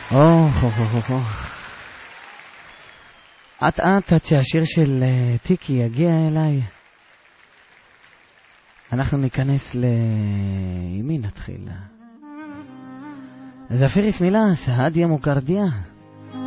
אט עד שהשיר של טיקי יגיע אליי, אנחנו ניכנס עם מי נתחיל? זפיריס מילס, הדיה מוקרדיה.